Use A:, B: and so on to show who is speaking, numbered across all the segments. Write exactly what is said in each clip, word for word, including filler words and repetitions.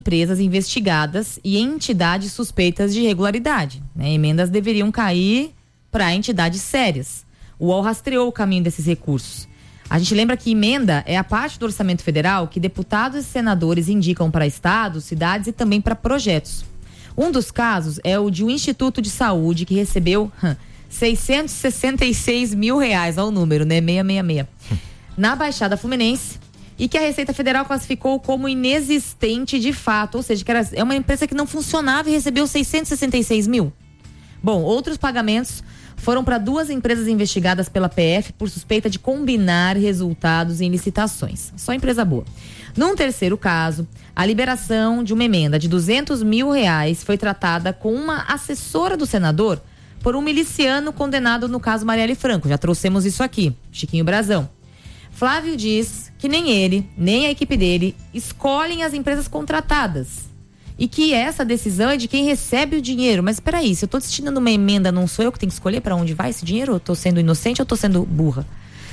A: empresas investigadas e entidades suspeitas de irregularidade. Né? Emendas deveriam cair para entidades sérias. O U O L rastreou o caminho desses recursos. A gente lembra que emenda é a parte do orçamento federal que deputados e senadores indicam para estados, cidades e também para projetos. Um dos casos é o de um Instituto de Saúde que recebeu hum, seiscentos e sessenta e seis mil reais, olha o número, né? seiscentos e sessenta e seis, na Baixada Fluminense, e que a Receita Federal classificou como inexistente de fato, ou seja, que era, é uma empresa que não funcionava e recebeu seiscentos e sessenta e seis mil. Bom, outros pagamentos foram para duas empresas investigadas pela P F por suspeita de combinar resultados em licitações. Só empresa boa. Num terceiro caso, a liberação de uma emenda de duzentos mil reais foi tratada com uma assessora do senador por um miliciano condenado no caso Marielle Franco. Já trouxemos isso aqui, Chiquinho Brazão. Flávio diz que nem ele, nem a equipe dele escolhem as empresas contratadas. E que essa decisão é de quem recebe o dinheiro. Mas espera aí, se eu estou destinando uma emenda, não sou eu que tenho que escolher para onde vai esse dinheiro? Eu estou sendo inocente ou estou sendo burra?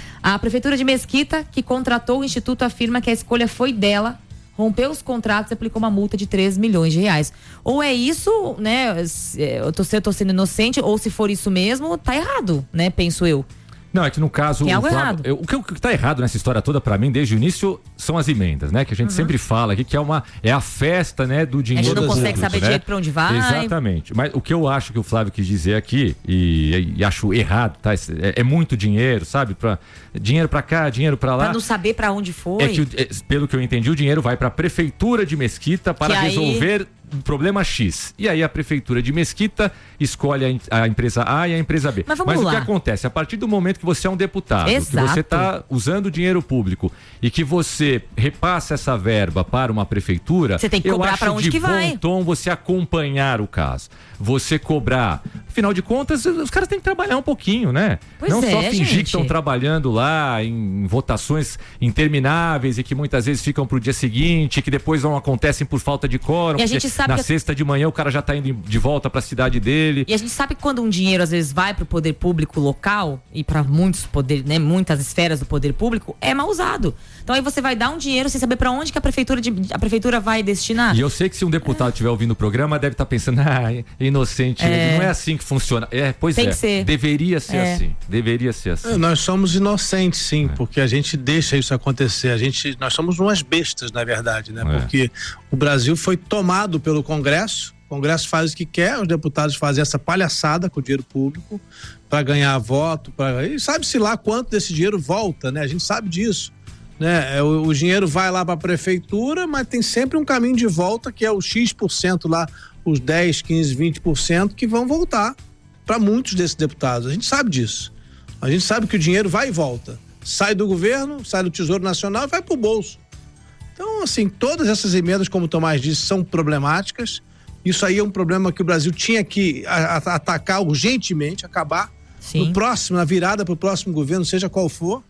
A: A Prefeitura de Mesquita, que contratou o Instituto, afirma que a escolha foi dela, rompeu os contratos e aplicou uma multa de três milhões de reais. Ou é isso, né? Eu tô, eu tô sendo inocente, ou se for isso mesmo, tá errado, né? Penso eu.
B: Não, é que no caso...
A: Tem algo
B: o, Flávio,
A: errado.
B: Eu, o, que, o que tá errado nessa história toda, pra mim, desde o início, são as emendas, né? Que a gente uhum. sempre fala aqui, que é uma... É a festa, né, do dinheiro.
A: A gente não consegue
B: público,
A: saber
B: né?
A: direito pra onde vai.
B: Exatamente. Mas o que eu acho que o Flávio quis dizer aqui, e, e acho errado, tá? É, é muito dinheiro, sabe? Pra, dinheiro pra cá, dinheiro pra lá.
A: Pra não saber pra onde foi.
B: É que, é, pelo que eu entendi, o dinheiro vai pra Prefeitura de Mesquita para
A: que
B: resolver...
A: Aí...
B: problema X. E aí a Prefeitura de Mesquita escolhe a, a empresa A e a empresa B.
A: Mas, vamos
B: Mas
A: lá.
B: o que acontece? A partir do momento que você é um deputado,
A: Exato.
B: que você está usando dinheiro público e que você repassa essa verba para uma prefeitura,
A: você tem que cobrar para onde que vai.
B: Eu acho de bom tom você acompanhar o caso. Você cobrar. Afinal de contas, os caras têm que trabalhar um pouquinho, né?
A: Pois
B: Não
A: é,
B: só fingir
A: gente.
B: que estão trabalhando lá em votações intermináveis e que muitas vezes ficam para o dia seguinte, que depois não acontecem por falta de quórum.
A: E a gente sabe
B: na
A: que...
B: sexta de manhã o cara já tá indo de volta para a cidade dele.
A: E a gente sabe que quando um dinheiro às vezes vai para o poder público local e para muitos poderes, né, muitas esferas do poder público, é mal usado. Então aí você vai dar um dinheiro sem saber para onde que a prefeitura de, a prefeitura vai destinar.
B: E eu sei que se um deputado estiver é. ouvindo o programa deve estar tá pensando, ah, inocente, é. não é assim que funciona. É, pois
A: Tem
B: é.
A: que ser.
B: Deveria ser
A: é.
B: assim. Deveria ser assim.
C: É, nós somos inocentes, sim, é. porque a gente deixa isso acontecer. A gente, nós somos umas bestas, na verdade, né? É. Porque o Brasil foi tomado pelo Congresso. O Congresso faz o que quer, os deputados fazem essa palhaçada com o dinheiro público para ganhar voto, pra... e sabe-se lá quanto desse dinheiro volta, né? A gente sabe disso, né? O, o dinheiro vai lá para a prefeitura, mas tem sempre um caminho de volta que é o X por cento lá, os dez, quinze, vinte por cento que vão voltar para muitos desses deputados. A gente sabe disso. A gente sabe que o dinheiro vai e volta. Sai do governo, sai do Tesouro Nacional e vai pro bolso. Então, assim, todas essas emendas, como o Tomás disse, são problemáticas. Isso aí é um problema que o Brasil tinha que a, a, atacar urgentemente, acabar.
A: Sim. No
C: próximo, na virada para o próximo governo, seja qual for.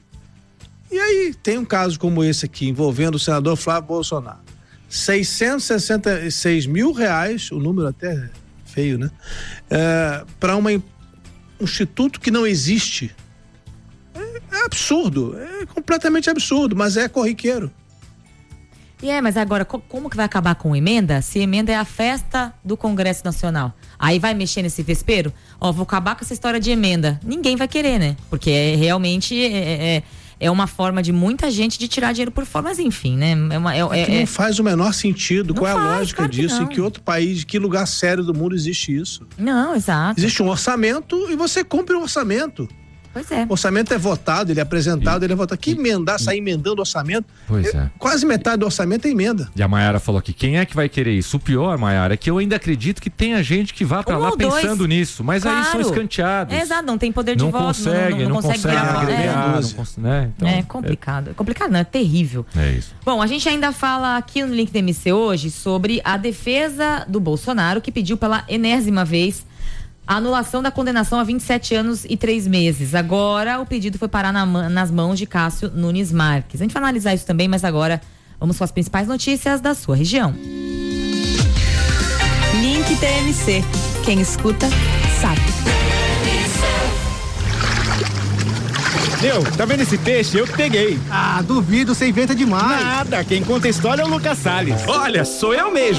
C: E aí tem um caso como esse aqui, envolvendo o senador Flávio Bolsonaro. seiscentos e sessenta e seis mil reais, o número até é feio, né? É, para um instituto que não existe. É, é absurdo, é completamente absurdo, mas é corriqueiro.
A: E é, mas agora, como que vai acabar com emenda? Se emenda é a festa do Congresso Nacional. Aí vai mexer nesse vespeiro? Ó, vou acabar com essa história de emenda. Ninguém vai querer, né? Porque é, realmente é, é, é uma forma de muita gente de tirar dinheiro por fora. Mas enfim, né? É, uma, é,
C: é que
A: é,
C: não faz o menor sentido. Qual é a
A: faz,
C: lógica
A: claro
C: disso?
A: Que
C: em que outro país, que lugar sério do mundo existe isso?
A: Não, exato.
C: Existe um orçamento e você cumpre o orçamento.
A: Pois é.
C: O orçamento é votado, ele é apresentado, e, ele é votado. Que emendar, sair emendando o orçamento?
B: Pois é.
C: Quase metade do orçamento é emenda.
B: E a Maiara falou aqui, quem é que vai querer isso? O pior, Maiara, é que eu ainda acredito que tenha gente que vá pra
A: um
B: lá
A: ou dois.
B: pensando nisso, mas
A: claro.
B: aí são escanteados.
A: É, exato, não tem poder de
B: não
A: voto,
B: consegue,
A: não, não, não,
B: não
A: consegue
B: consegue
A: virar
B: agregar,
A: é.
B: não consegue, né? Então,
A: é complicado. É complicado, não, é terrível.
B: É isso.
A: Bom, a gente ainda fala aqui no Link D M C hoje sobre a defesa do Bolsonaro, que pediu pela enésima vez a anulação da condenação a vinte e sete anos e três meses. Agora o pedido foi parar na, nas mãos de Cássio Nunes Marques. A gente vai analisar isso também, mas agora vamos com as principais notícias da sua região.
D: Link T M C. Quem escuta, sabe. Meu, tá vendo esse peixe? Eu que peguei.
E: Ah, duvido, você inventa demais.
D: Nada, quem conta a história é o Lucas Salles.
F: Olha, sou eu mesmo.